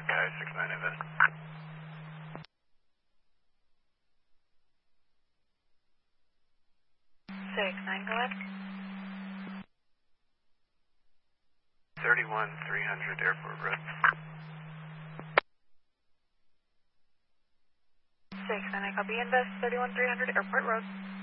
Sky 69 Invest. 69, go ahead. 31300 Airport Road. 69, I copy Invest 31300 Airport Road.